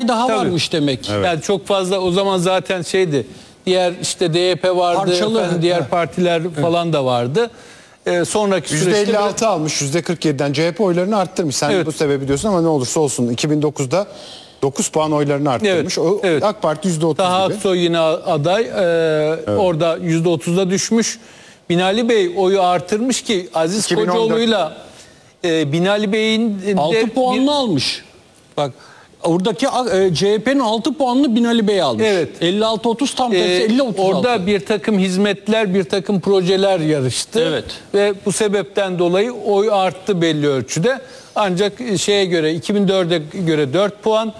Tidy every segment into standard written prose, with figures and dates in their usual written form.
tane daha varmış demek ki. Evet. Yani çok fazla o zaman zaten şeydi. Diğer işte DYP vardı, Parçalı. efendim, diğer partiler falan da vardı. Sonraki süreçte %56 almış, %47'den CHP oylarını arttırmış. Sen Evet. bu sebebi diyorsun ama ne olursa olsun 2009'da 9 puan oylarını arttırmış. Evet, O evet. AK Parti %30 Taha gibi. Aksoy yine aday. Orada %30'da düşmüş. Binali Bey oyu artırmış ki Aziz 2014. Kocaoğlu'yla Binali Bey'in 6 puanlı almış. Bak oradaki CHP'nin 6 puanını Binali Bey almış. Evet. 56-30 tam tersi 50-36. orada bir takım hizmetler, bir takım projeler yarıştı. Evet. Ve bu sebepten dolayı oy arttı belli ölçüde. Ancak şeye göre 2004'e göre 4 puan,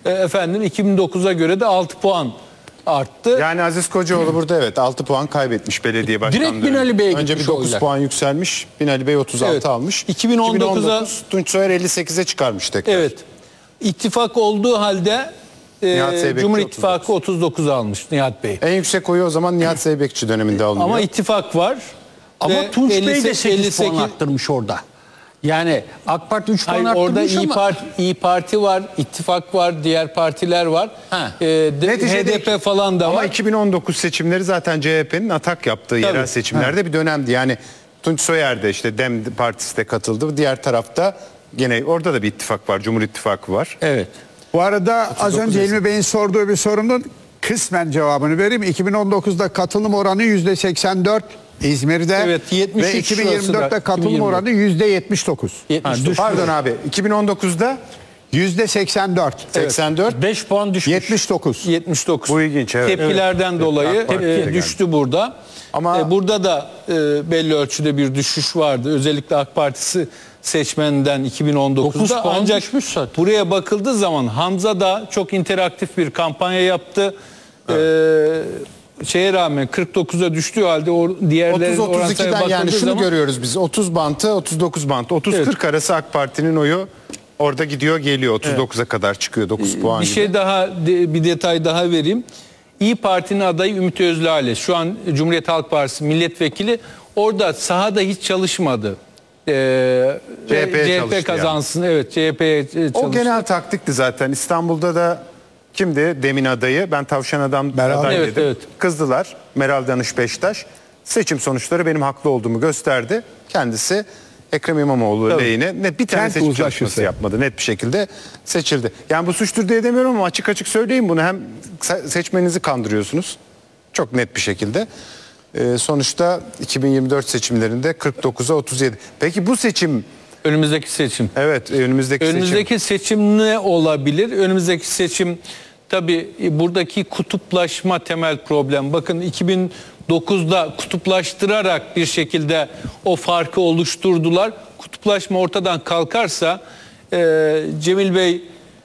2009'a göre de 6 puan arttı. Yani Aziz Kocaoğlu burada evet 6 puan kaybetmiş belediye başkanlığı. Direkt Binali Bey'e Önce bir gitmiş 9 oylar. puan yükselmiş. Binali Bey 36 Evet. almış. 2019'a Tunç Soyer 58'e çıkarmış tekrar. Evet. İttifak olduğu halde Nihat Zeybekçi Cumhur İttifakı 39 almış Nihat Bey. En yüksek oyu o zaman Nihat Zeybekçi döneminde alınıyor. Ama ittifak var. Ama Ve Tunç Bey de 58 8 puan arttırmış orada. Yani AK Parti 3 puan Hayır, orada arttırmış ama... İyi Parti var, ittifak var, diğer partiler var. Neticede HDP falan da ama var. 2019 seçimleri zaten CHP'nin atak yaptığı yerel seçimlerde bir dönemdi. Yani Tunç Soyer de işte DEM Partisi de katıldı. Diğer tarafta gene orada da bir ittifak var. Cumhur İttifakı var. Evet. Bu arada az önce İlmi Bey'in sorduğu bir sorunun kısmen cevabını vereyim. 2019'da katılım oranı %84 İzmir'de Evet, 73 ve 2024'te katılım 2024. oranı %79. 79. Pardon abi 2019'da %84. 84, 5 puan düşmüş. 79. 79. Bu ilginç, evet. Tepkilerden dolayı AK Parti'ye düştü burada. Ama- Burada da belli ölçüde bir düşüş vardı. Özellikle AK Partisi seçmeninden 2019'da. 9 puan Ancak düşmüş zaten. buraya bakıldığı zaman Hamza da çok interaktif bir kampanya yaptı. Şeye rağmen 49'a düştüğü halde diğerlerin oransaya 30-32'den yani bakıldığı şunu zaman görüyoruz biz. 30 bantı 39 bantı. 30-40 arası AK Parti'nin oyu orada gidiyor geliyor. 39'a kadar çıkıyor 9 puan bir gibi. şey daha, bir detay daha vereyim. İyi Parti'nin adayı Ümit Özdağ. Şu an Cumhuriyet Halk Partisi milletvekili. Orada sahada hiç çalışmadı. CHP'ye çalıştı kazansın. Evet, CHP'ye çalıştı. O genel taktikti zaten. İstanbul'da da kimdi demin adayı? Ben Tavşan Adam aday Evet, dedim. evet. Kızdılar. Meral Danış Beştaş. Seçim sonuçları benim haklı olduğumu gösterdi. Kendisi Ekrem İmamoğlu Tabii. lehine bir tane Kent seçim uzlaşısı. çalışması yapmadı. Net bir şekilde seçildi. Yani bu suçtur diye demiyorum ama açık açık söyleyeyim bunu. Hem seçmeninizi kandırıyorsunuz. Çok net bir şekilde. Sonuçta 2024 seçimlerinde 49'a 37. Peki bu seçim, Önümüzdeki seçim. evet Önümüzdeki seçim ne olabilir? Önümüzdeki seçim tabii buradaki kutuplaşma temel problem. Bakın 2009'da kutuplaştırarak bir şekilde o farkı oluşturdular. Kutuplaşma ortadan kalkarsa Cemil Bey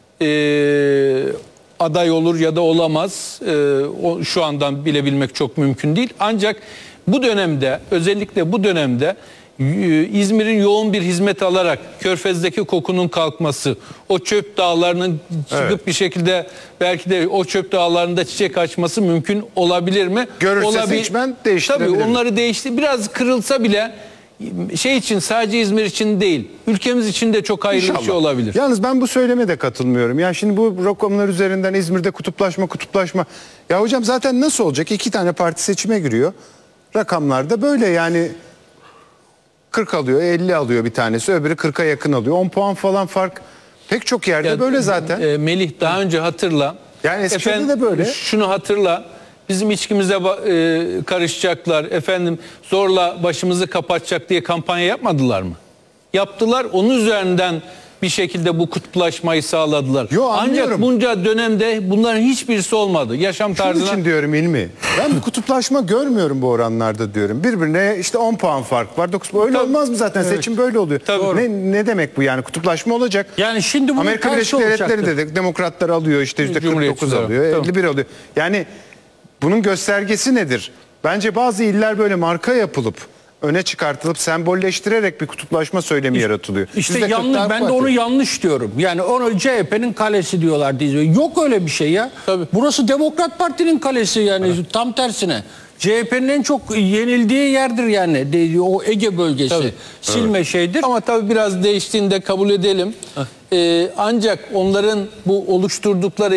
aday olur ya da olamaz. Şu andan bilebilmek çok mümkün değil. Ancak bu dönemde, özellikle bu dönemde İzmir'in yoğun bir hizmet alarak Körfez'deki kokunun kalkması, o çöp dağlarının çıkıp bir şekilde belki de o çöp dağlarında çiçek açması mümkün olabilir mi? Görürse seçmen değiştirebilir. Tabii onları biraz kırılsa bile şey için, sadece İzmir için değil, ülkemiz için de çok hayırlı bir şey olabilir. Yalnız ben bu söyleme de katılmıyorum. Ya şimdi bu rakamlar üzerinden İzmir'de kutuplaşma. Ya hocam zaten nasıl olacak? 2 tane parti seçime giriyor. Rakamlarda böyle yani 40 alıyor, 50 alıyor bir tanesi, öbürü 40'a yakın alıyor. 10 puan falan fark pek çok yerde böyle zaten. Melih daha önce hatırla. Yani Eskişehir'de de böyle. Şunu hatırla. Bizim içkimize karışacaklar. Zorla başımızı kapatacak diye kampanya yapmadılar mı? Yaptılar. Onun üzerinden bir şekilde bu kutuplaşmayı sağladılar. Anlıyorum. Ancak bunca dönemde bunların hiçbirisi olmadı. Yaşam Şunun tarzına... için diyorum İlmi. Ben bir kutuplaşma görmüyorum bu oranlarda diyorum. Birbirine işte 10 puan fark var. 9 öyle olmaz mı zaten? Evet. Seçim böyle oluyor. Ne demek bu yani? Kutuplaşma olacak. Yani şimdi bunun Amerika Birleşik Devletleri de demokratlar alıyor işte %49 alıyor. 51 alıyor. Yani bunun göstergesi nedir? Bence bazı iller böyle marka yapılıp öne çıkartılıp sembolleştirerek bir kutuplaşma söylemi yaratılıyor. İşte yanlış, ben de onu yanlış diyorum. Yani onu CHP'nin kalesi diyorlar diye. Yok öyle bir şey ya. Tabii. Burası Demokrat Parti'nin kalesi yani tam tersine. CHP'nin en çok yenildiği yerdir yani. O Ege bölgesi. Tabii. Silme şeydir. Ama tabii biraz değiştiğini de kabul edelim. Ancak onların bu oluşturdukları